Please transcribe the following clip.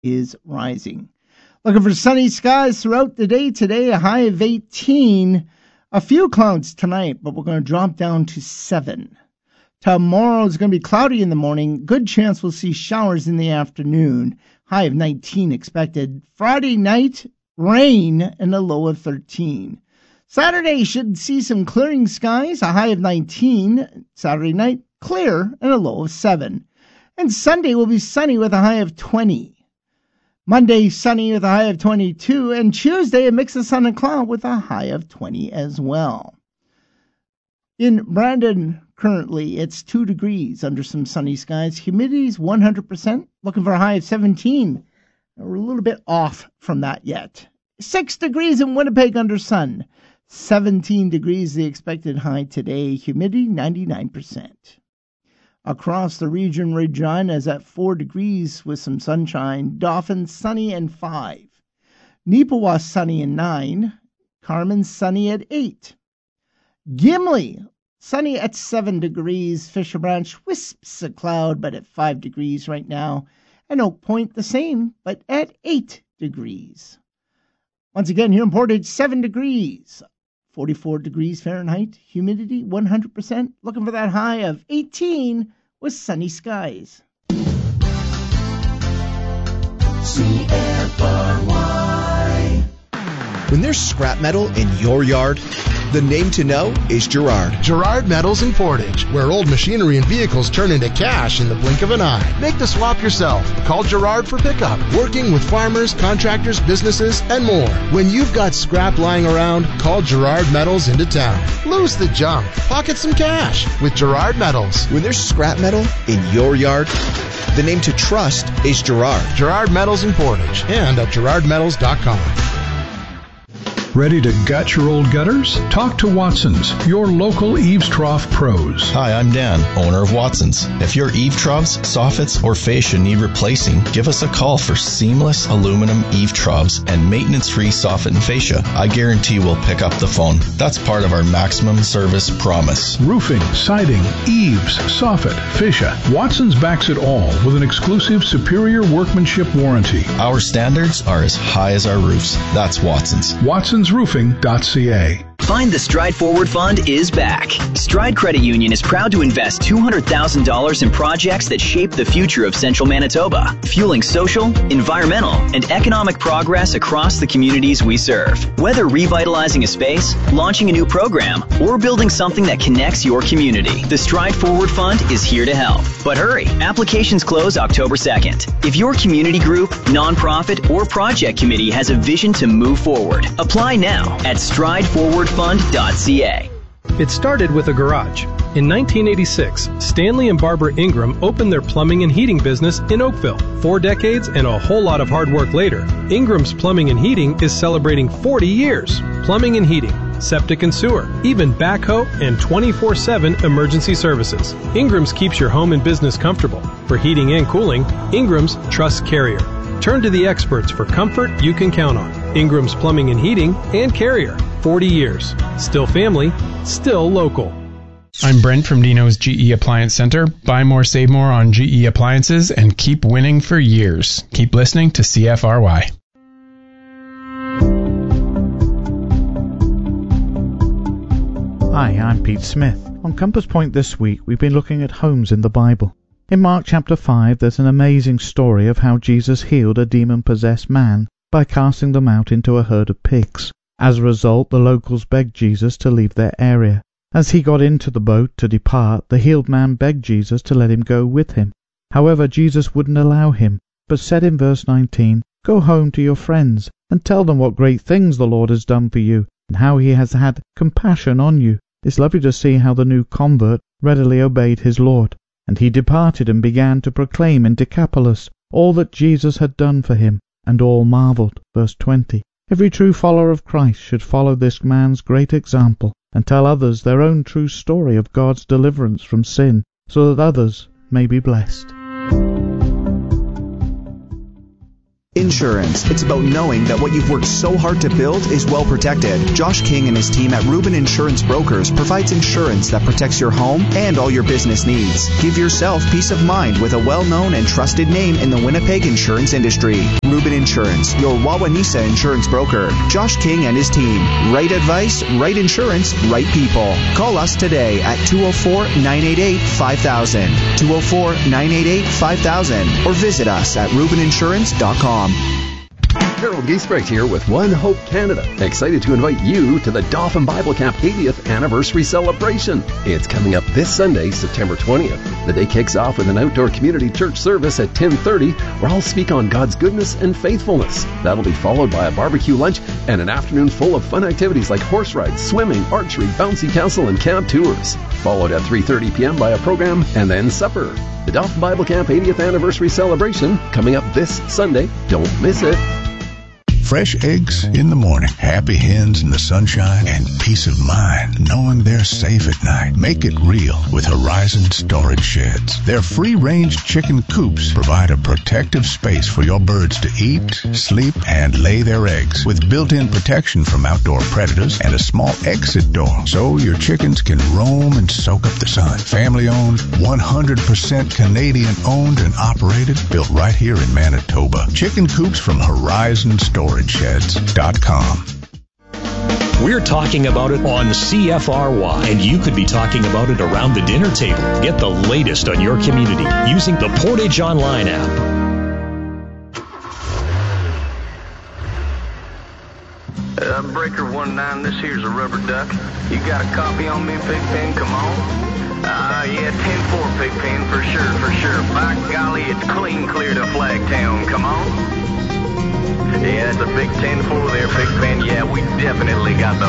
is rising. Looking for sunny skies throughout the day today, a high of 18. A few clouds tonight, but we're going to drop down to 7. Tomorrow is going to be cloudy in the morning. Good chance we'll see showers in the afternoon. High of 19 expected. Friday night, rain and a low of 13. Saturday should see some clearing skies, a high of 19. Saturday night, clear and a low of 7. And Sunday will be sunny with a high of 20. Monday, sunny with a high of 22. And Tuesday, a mix of sun and cloud with a high of 20 as well. In Brandon, currently, it's 2 degrees under some sunny skies. Humidity is 100%. Looking for a high of 17. We're a little bit off from that yet. 6 degrees in Winnipeg under sun. 17 degrees the expected high today. Humidity 99%. Across the region, Regina is at 4 degrees with some sunshine. Dauphin sunny and 5. Neepawa sunny and 9. Carmen sunny at 8. Gimli sunny at 7 degrees. Fisher Branch wisps a cloud, but at 5 degrees right now. And Oak Point the same, but at 8 degrees. Once again, here in Portage, 7 degrees. 44 degrees Fahrenheit, humidity 100%, looking for that high of 18 with sunny skies. CFRY. When there's scrap metal in your yard, the name to know is Gerard. Gerard Metals in Portage, where old machinery and vehicles turn into cash in the blink of an eye. Make the swap yourself. Call Gerard for pickup. Working with farmers, contractors, businesses, and more. When you've got scrap lying around, call Gerard Metals into town. Lose the junk. Pocket some cash with Gerard Metals. When there's scrap metal in your yard, the name to trust is Gerard. Gerard Metals in Portage and at gerardmetals.com. Ready to gut your old gutters? Talk to Watson's, your local eaves trough pros. Hi, I'm Dan, owner of Watson's. If your eave troughs, soffits, or fascia need replacing, give us a call for seamless aluminum eave troughs and maintenance-free soffit and fascia. I guarantee we'll pick up the phone. That's part of our maximum service promise. Roofing, siding, eaves, soffit, fascia. Watson's backs it all with an exclusive superior workmanship warranty. Our standards are as high as our roofs. That's Watson's. WatsonsRoofing.ca. Find the Stride Forward Fund is back. Stride Credit Union is proud to invest $200,000 in projects that shape the future of Central Manitoba, fueling social, environmental, and economic progress across the communities we serve. Whether revitalizing a space, launching a new program, or building something that connects your community, the Stride Forward Fund is here to help. But hurry, applications close October 2nd. If your community group, nonprofit, or project committee has a vision to move forward, apply now at strideforwardfund.ca. It started with a garage. In 1986, Stanley and Barbara Ingram opened their plumbing and heating business in Oakville. 4 decades and a whole lot of hard work later, Ingram's Plumbing and Heating is celebrating 40 years. Plumbing and heating, septic and sewer, even backhoe and 24/7 emergency services. Ingram's keeps your home and business comfortable. For heating and cooling, Ingram's trusts Carrier. Turn to the experts for comfort you can count on. Ingram's Plumbing and Heating and Carrier. 40 years. Still family, still local. I'm Brent from Dino's GE Appliance Center. Buy more, save more on GE appliances and keep winning for years. Keep listening to CFRY. Hi, I'm Pete Smith. On Compass Point this week, we've been looking at homes in the Bible. In Mark chapter 5, there's an amazing story of how Jesus healed a demon-possessed man by casting them out into a herd of pigs. As a result, the locals begged Jesus to leave their area. As he got into the boat to depart, the healed man begged Jesus to let him go with him. However, Jesus wouldn't allow him, but said in verse 19, "Go home to your friends and tell them what great things the Lord has done for you and how he has had compassion on you." It's lovely to see how the new convert readily obeyed his Lord. And he departed and began to proclaim in Decapolis all that Jesus had done for him, and all marveled. Verse 20. Every true follower of Christ should follow this man's great example and tell others their own true story of God's deliverance from sin, so that others may be blessed. Insurance. It's about knowing that what you've worked so hard to build is well protected. Josh King and his team at Rubin Insurance Brokers provides insurance that protects your home and all your business needs. Give yourself peace of mind with a well-known and trusted name in the Winnipeg insurance industry. Rubin Insurance, your Wawanesa insurance broker. Josh King and his team. Right advice, right insurance, right people. Call us today at 204-988-5000, 204-988-5000, or visit us at rubininsurance.com. Harold Giesbrecht here with One Hope Canada. Excited to invite you to the Dauphin Bible Camp 80th Anniversary Celebration. It's coming up this Sunday, September 20th. The day kicks off with an outdoor community church service at 10:30, where I'll speak on God's goodness and faithfulness. That'll be followed by a barbecue lunch and an afternoon full of fun activities like horse rides, swimming, archery, bouncy castle, and camp tours. Followed at 3:30 p.m. by a program and then supper. The Dauphin Bible Camp 80th Anniversary Celebration coming up this Sunday. Don't miss it. Fresh eggs in the morning, happy hens in the sunshine, and peace of mind knowing they're safe at night. Make it real with Horizon Storage Sheds. Their free-range chicken coops provide a protective space for your birds to eat, sleep, and lay their eggs, with built-in protection from outdoor predators and a small exit door so your chickens can roam and soak up the sun. Family-owned, 100% Canadian-owned and operated, built right here in Manitoba. Chicken coops from Horizon Storage Sheds.com. We're talking about it on CFRY, and you could be talking about it around the dinner table. Get the latest on your community using the Portage Online app. Breaker 19, this here's a rubber duck. You got a copy on me, Pigpen? Come on. Yeah, 10-4, Pigpen, for sure. By golly, it's clear to Flagtown. Come on. Yeah, that's a big 10-4 there, Pigpen. Yeah, we definitely got the